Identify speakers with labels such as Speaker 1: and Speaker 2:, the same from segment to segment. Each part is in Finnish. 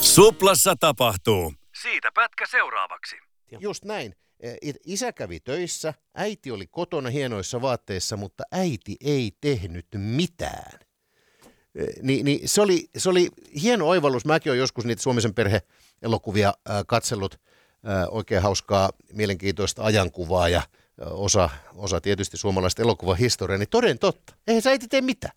Speaker 1: Suplassa tapahtuu. Siitä pätkä seuraavaksi.
Speaker 2: Just näin. Isä kävi töissä, äiti oli kotona hienoissa vaatteissa, mutta äiti ei tehnyt mitään. Niin se oli hieno oivallus. Mäkin olen joskus niitä Suomisen perhe-elokuvia katsellut. Oikein hauskaa, mielenkiintoista ajankuvaa ja osa tietysti suomalaista elokuvahistoriaa. Niin toden totta. Eihän sä äiti tee mitään.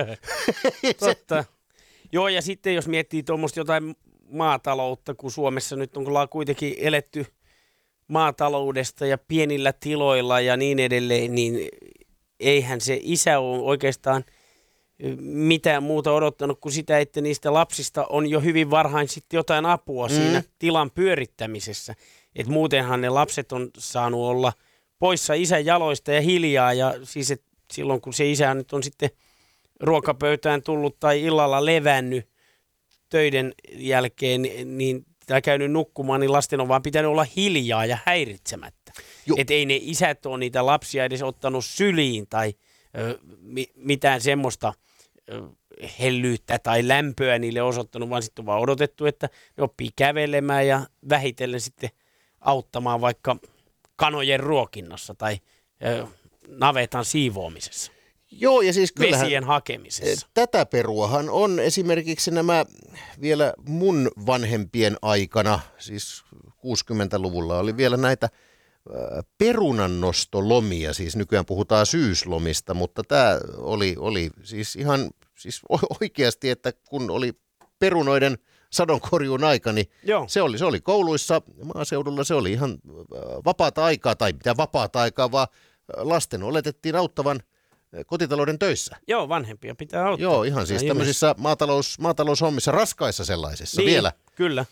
Speaker 3: Totta. Joo, ja sitten jos miettii tuommoista jotain maataloutta, kun Suomessa nyt ollaan kuitenkin eletty maataloudesta ja pienillä tiloilla ja niin edelleen, niin eihän se isä ole oikeastaan mitään muuta odottanut kuin sitä, että niistä lapsista on jo hyvin varhain sitten jotain apua siinä tilan pyörittämisessä. Et muutenhan ne lapset on saanut olla poissa isän jaloista ja hiljaa, ja siis et silloin kun se isä nyt on sitten ruokapöytään tullut tai illalla levännyt töiden jälkeen, niin tai käynyt nukkumaan, niin lasten on vaan pitänyt olla hiljaa ja häiritsemättä. Että ei ne isät ole niitä lapsia edes ottanut syliin tai mitään semmoista hellyyttä tai lämpöä niille osoittanut, vaan sitten on vaan odotettu, että ne oppii kävelemään ja vähitellen sitten auttamaan vaikka kanojen ruokinnassa tai navetan siivoamisessa.
Speaker 2: Joo, ja siis kyllähän
Speaker 3: vesien hakemisessa.
Speaker 2: Tätä peruahan on esimerkiksi nämä vielä mun vanhempien aikana, siis 60-luvulla oli vielä näitä perunannostolomia, siis nykyään puhutaan syyslomista, mutta tämä oli siis ihan siis oikeasti, että kun oli perunoiden sadonkorjuun aika, niin se oli kouluissa, maaseudulla se oli ihan vapaata aikaa, tai mitä vapaata aikaa, vaan lasten oletettiin auttavan kotitalouden töissä.
Speaker 3: Joo, vanhempia pitää auttaa.
Speaker 2: Joo, ihan siis tämmöisissä maataloushommissa, raskaissa sellaisissa
Speaker 3: niin,
Speaker 2: vielä.
Speaker 3: Kyllä.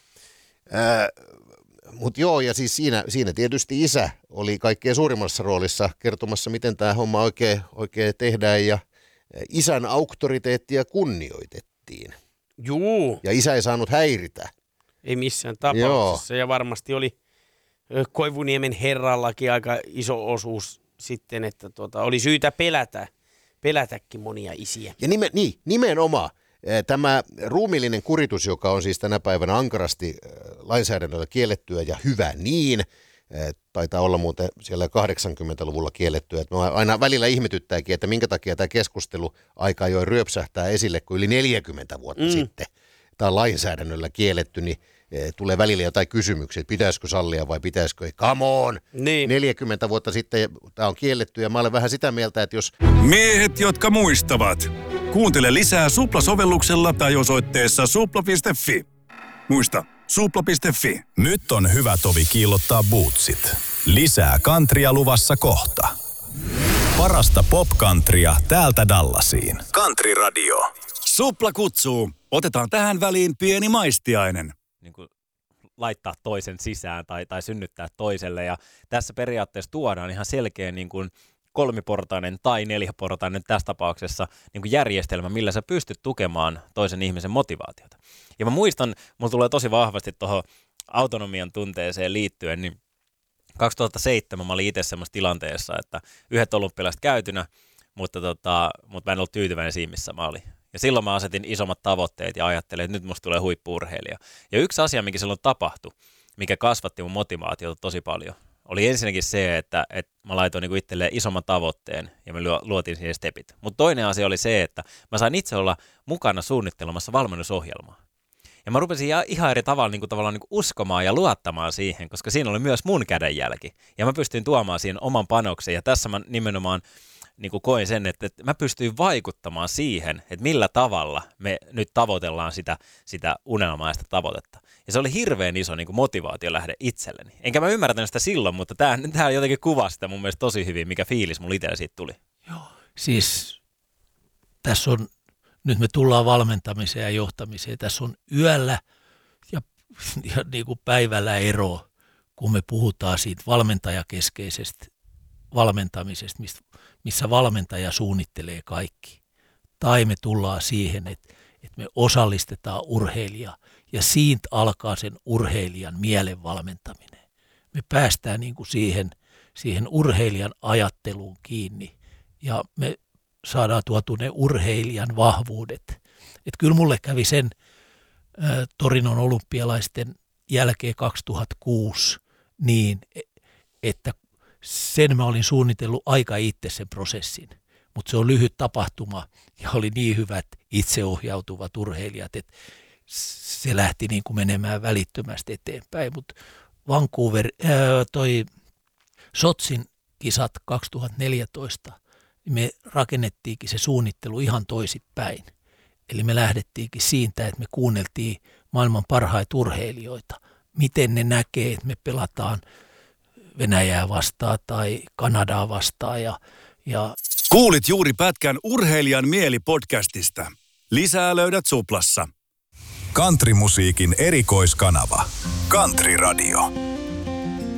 Speaker 2: Mutta joo, ja siis siinä tietysti isä oli kaikkein suurimmassa roolissa kertomassa, miten tämä homma oikein tehdään, ja isän auktoriteettia kunnioitettiin.
Speaker 3: Juu.
Speaker 2: Ja isä ei saanut häiritä.
Speaker 3: Ei missään tapauksessa, ja varmasti oli Koivuniemen herrallakin aika iso osuus sitten, että oli syytä pelätäkin monia isiä. Ja
Speaker 2: nimenomaan. Tämä ruumiillinen kuritus, joka on siis tänä päivänä ankarasti lainsäädännöllä kiellettyä ja hyvä niin, taitaa olla muuten siellä 80-luvulla kiellettyä, että aina välillä ihmetyttääkin, että minkä takia tämä keskustelu aika ajoin ryöpsähtää esille, kun yli 40 vuotta sitten tämä on lainsäädännöllä kielletty, niin tulee välillä jotain kysymyksiä, että pitäisikö sallia vai pitäisikö ei. Come on! Niin. 40 vuotta sitten tämä on kielletty, ja mä olen vähän sitä mieltä, että jos
Speaker 1: miehet, jotka muistavat. Kuuntele lisää Supla-sovelluksella tai osoitteessa supla.fi. Muista, supla.fi.
Speaker 4: Nyt on hyvä tovi kiillottaa bootsit. Lisää countrya luvassa kohta. Parasta pop-countrya täältä Dallasiin. Country Radio.
Speaker 1: Supla kutsuu. Otetaan tähän väliin pieni maistiainen.
Speaker 5: Niin kuin laittaa toisen sisään tai synnyttää toiselle. Ja tässä periaatteessa tuodaan ihan selkeä niin kuin kolmiportainen tai neliportainen tässä tapauksessa niin kuin järjestelmä, millä sä pystyt tukemaan toisen ihmisen motivaatiota. Ja mä muistan, mulla tulee tosi vahvasti tuohon autonomian tunteeseen liittyen, niin 2007 mä olin itse semmoisessa tilanteessa, että yhdet olympialaiset käytynä, mutta mä en ollut tyytyväinen siinä, missä mä olin. Ja silloin mä asetin isommat tavoitteet ja ajattelin, että nyt musta tulee huippu-urheilija. Ja yksi asia, mikä silloin tapahtui, mikä kasvatti mun motivaatiota tosi paljon, oli ensinnäkin se, että mä laitoin niinku itselleen isomman tavoitteen ja me luotiin siihen stepit. Mutta toinen asia oli se, että mä sain itse olla mukana suunnittelemassa valmennusohjelmaa. Ja mä rupesin ihan eri tavalla tavallaan uskomaan ja luottamaan siihen, koska siinä oli myös mun kädenjälki. Ja mä pystyin tuomaan siihen oman panoksen, ja tässä mä nimenomaan koin sen, että mä pystyin vaikuttamaan siihen, että millä tavalla me nyt tavoitellaan sitä unelmaa ja sitä tavoitetta. Ja se oli hirveän iso motivaatio lähde itselleni. Enkä mä ymmärtänyt sitä silloin, mutta tää jotenkin kuvasi sitä mun mielestä tosi hyvin, mikä fiilis mulla itsellä siitä tuli.
Speaker 6: Joo, siis tässä on, nyt me tullaan valmentamiseen ja johtamiseen, tässä on yöllä ja niin kuin päivällä ero, kun me puhutaan siitä valmentajakeskeisestä valmentamisesta, missä valmentaja suunnittelee kaikki. Tai me tullaan siihen, että me osallistetaan urheilijaa ja siitä alkaa sen urheilijan mielen valmentaminen. Me päästään niin kuin siihen urheilijan ajatteluun kiinni ja me saadaan tuotua ne urheilijan vahvuudet. Että kyllä mulle kävi sen Torinon olympialaisten jälkeen 2006 niin, että sen mä olin suunnitellut aika itse sen prosessin. Mutta se on lyhyt tapahtuma ja oli niin hyvät itseohjautuvat urheilijat, että se lähti niin kuin menemään välittömästi eteenpäin. Mutta Vancouver, toi Sotsin kisat 2014, niin me rakennettiinkin se suunnittelu ihan toisinpäin. Eli me lähdettiinkin siitä, että me kuunneltiin maailman parhaita urheilijoita, miten ne näkee, että me pelataan Venäjää vastaan tai Kanadaa vastaan. Ja
Speaker 1: Kuulit juuri pätkän Urheilijan mieli-podcastista. Lisää löydät Suplassa.
Speaker 4: Countrymusiikin erikoiskanava. Country Radio.